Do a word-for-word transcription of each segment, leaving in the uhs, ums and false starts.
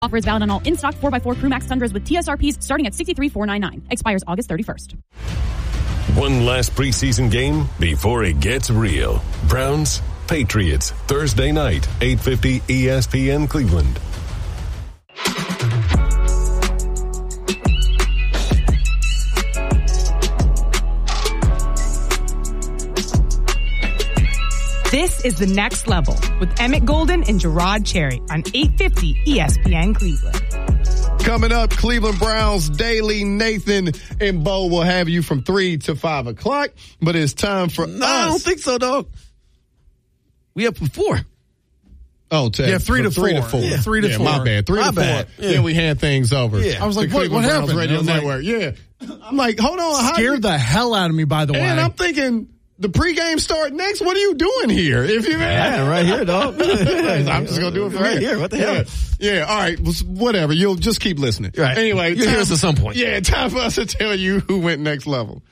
Offer is valid on all in-stock four by four Crewmax Tundras with T S R Ps starting at sixty-three thousand four hundred ninety-nine dollars. Expires August thirty-first. One last preseason game before it gets real. Browns, Patriots, Thursday night, eight fifty E S P N Cleveland. This is The Next Level with Emmett Golden and Gerard Cherry on eight fifty E S P N Cleveland. Coming up, Cleveland Browns Daily. Nathan and Bo will have you from three to five o'clock, but it's time for no, us. I don't think so, dog. We up for four. Oh, to, yeah, three to three four. to four. Yeah, three to yeah, four. My bad. Three my to four. Bad. Yeah. Then we hand things over. Yeah. I was like, the what, what Browns happened? Radio Network. Like, yeah. I'm like, hold on. How Scared you, the hell out of me, by the way. And I'm thinking, the pregame start next. What are you doing here? If you yeah, right here, dog. I'm just gonna do it for right here. here. What the yeah. hell? Yeah. All right. Whatever. You'll just keep listening. Right. Anyway, you'll hear us at some point. Yeah. Time for us to tell you who went next level.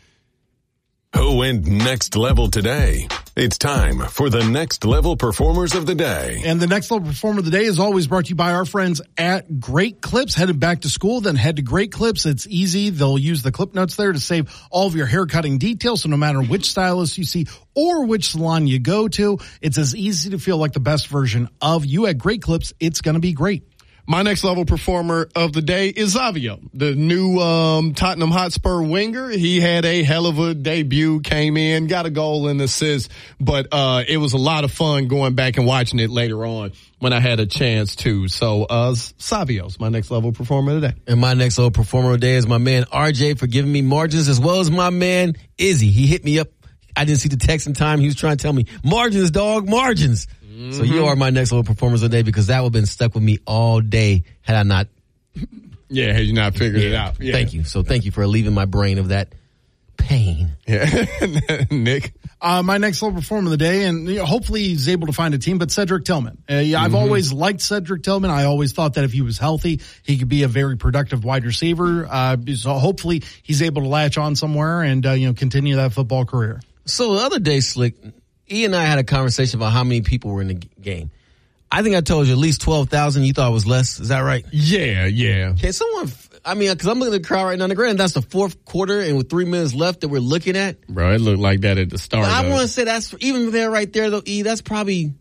Who went next level today? It's time for the Next Level Performers of the Day. And the Next Level Performer of the Day is always brought to you by our friends at Great Clips. Headed back to school, then head to Great Clips. It's easy. They'll use the clip notes there to save all of your hair cutting details. So no matter which stylist you see or which salon you go to, it's as easy to feel like the best version of you at Great Clips. It's going to be great. My next level performer of the day is Xavier, the new um, Tottenham Hotspur winger. He had a hell of a debut, came in, got a goal and assist, but uh, it was a lot of fun going back and watching it later on when I had a chance to. So uh, Xavier's my next level performer of the day. And my next level performer of the day is my man R J for giving me margins, as well as my man Izzy. He hit me up. I didn't see the text in time. He was trying to tell me, margins, dog, margins. Mm-hmm. So you are my next level performers of the day, because that would have been stuck with me all day had I not. Yeah, had you not figured yeah. it out. Yeah. Thank you. So thank you for relieving my brain of that pain. Yeah. Nick? Uh, my next level performer of the day, and you know, hopefully he's able to find a team, but Cedric Tillman. Uh, yeah, I've mm-hmm. always liked Cedric Tillman. I always thought that if he was healthy, he could be a very productive wide receiver. Uh, so hopefully he's able to latch on somewhere and, uh, you know, continue that football career. So the other day, Slick, E and I had a conversation about how many people were in the game. I think I told you at least twelve thousand. You thought it was less. Is that right? Yeah, yeah. Can someone, I mean, because I'm looking at the crowd right now. Granted, that's the fourth quarter, and with three minutes left that we're looking at. Bro, it looked like that at the start. But I want to say that's, even there right there, though, E, that's probably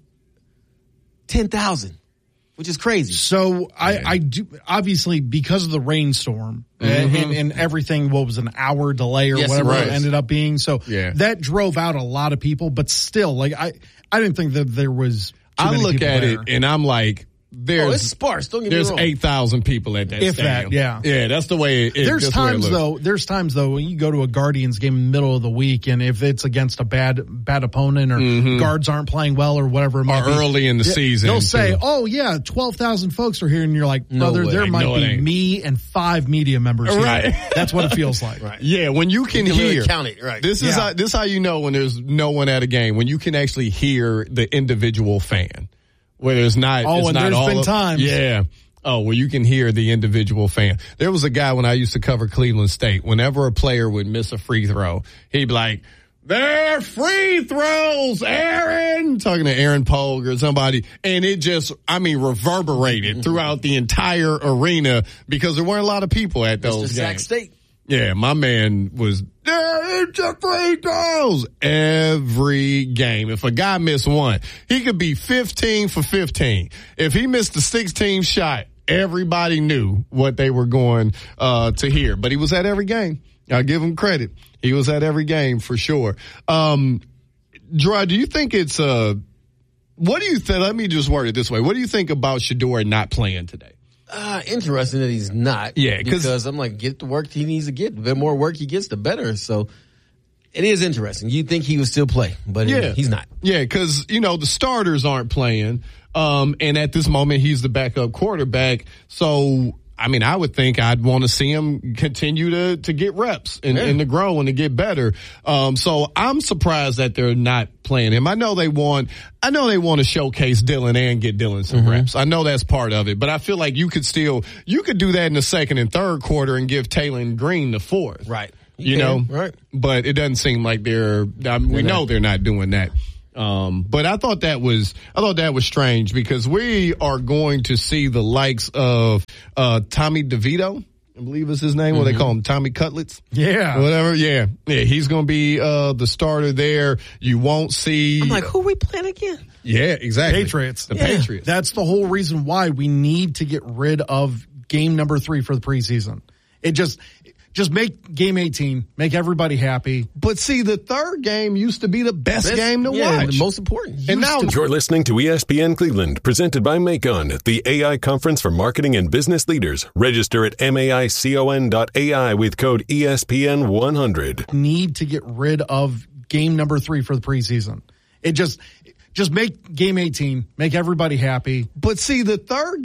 ten thousand, which is crazy. So I, I do, obviously, because of the rainstorm mm-hmm. and, and everything, what was an hour delay or yes, whatever right. it ended up being. So yeah. that drove out a lot of people, but still, like, I, I didn't think that there was too I many look people at there. it and I'm like, there's, oh, it's sparse. Don't get me there's wrong. eight thousand people at that if stadium. that, yeah. Yeah, that's the way it, it There's that's the way it times looks. though, there's times though when you go to a Guardians game in the middle of the week and if it's against a bad, bad opponent or mm-hmm. guards aren't playing well or whatever it might or be. early in the yeah, season. They'll say, too. oh yeah, twelve thousand folks are here. And you're like, brother, no there Like, might no, it be ain't. me and five media members here. Right. That's what it feels like. Right. Yeah, when you can You can really hear. count it, right. This is Yeah. how, this is how you know when there's no one at a game, when you can actually hear the individual fan. Where there's not, Oh, it's and not there's all been of, times. Yeah. Oh, well, you can hear the individual fan. There was a guy when I used to cover Cleveland State. Whenever a player would miss a free throw, he'd be like, "They're free throws, Aaron!" Talking to Aaron Pogue or somebody. And it just, I mean, reverberated throughout the entire arena because there weren't a lot of people at those Mister games. Sac State. Yeah, my man was there into free throws every game. If a guy missed one, he could be fifteen for fifteen. If he missed the sixteenth shot, everybody knew what they were going uh to hear. But he was at every game. I'll give him credit. He was at every game for sure. Um, Gerard, do you think it's uh what do you think? Let me just word it this way. What do you think about Shedeur not playing today? Uh, interesting that he's not. Yeah, because I'm like, get the work he needs to get. The more work he gets, the better. So it is interesting. You'd think he would still play, but Yeah. he's not. Yeah, because, you know, the starters aren't playing. Um, and at this moment, he's the backup quarterback. So, I mean, I would think I'd want to see him continue to, to get reps and, Yeah. and to grow and to get better. Um, so I'm surprised that they're not playing him. I know they want, I know they want to showcase Dylan and get Dylan some Mm-hmm. reps. I know that's part of it, but I feel like you could still, you could do that in the second and third quarter and give Taylor Green the fourth. Right. You can, know, right. But it doesn't seem like they're, I mean, we know they're not doing that. Um, but I thought that was, I thought that was strange because we are going to see the likes of, uh, Tommy DeVito, I believe is his name, mm-hmm. what they call him, Tommy Cutlets. Yeah. Whatever. Yeah. Yeah. He's going to be, uh, the starter there. You won't see. I'm like, who are we playing again? Yeah, exactly. Patriots. The Yeah. Patriots. That's the whole reason why we need to get rid of game number three for the preseason. It just, just make game eighteen, make everybody happy. But see, the third game used to be the best, Best- game to yeah, watch. the most important. And now, You're listening to E S P N Cleveland, presented by Macon, the A I conference for marketing and business leaders. Register at maicon dot A I with code E S P N one hundred. Need to get rid of game number three for the preseason. It just, just make game eighteen, make everybody happy. but see, the third